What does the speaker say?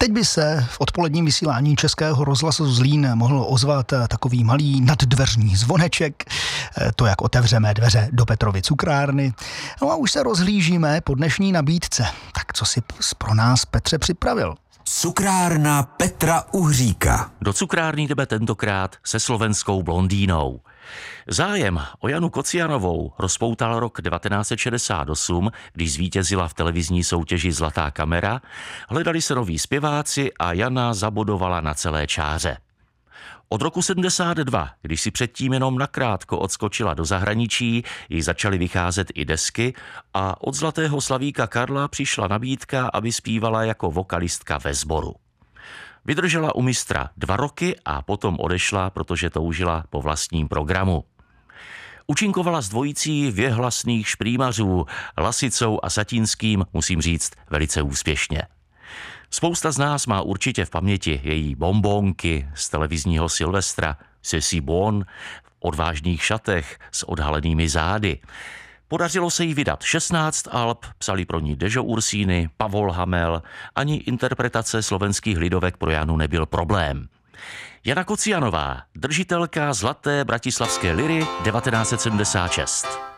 Teď by se v odpoledním vysílání Českého rozhlasu Zlín mohl ozvat takový malý naddveřní zvoneček, to jak otevřeme dveře do Petrovy cukrárny. No a už se rozhlížíme po dnešní nabídce. Tak co si pro nás Petře připravil? Cukrárna Petra Uhříka. Do cukrárny jdeme tentokrát se slovenskou blondýnou. Zájem o Janu Kocianovou rozpoutal rok 1968, když zvítězila v televizní soutěži Zlatá kamera, hledali se noví zpěváci a Jana zabodovala na celé čáře. Od roku 72, když si předtím jenom nakrátko odskočila do zahraničí, jí začaly vycházet i desky a od Zlatého slavíka Karla přišla nabídka, aby zpívala jako vokalistka ve sboru. Vydržela u mistra 2 roky a potom odešla, protože toužila po vlastním programu. Účinkovala s dvojicí věhlasných šprýmařů, Lasicou a Satínským, musím říct, velice úspěšně. Spousta z nás má určitě v paměti její bombónky z televizního Silvestra, Ceci Bon, v odvážných šatech s odhalenými zády. Podařilo se jí vydat 16 alb, psali pro ní Dežo Ursíny, Pavol Hamel, ani interpretace slovenských lidovek pro Janu nebyl problém. Jana Kocianová, držitelka Zlaté bratislavské liry 1976.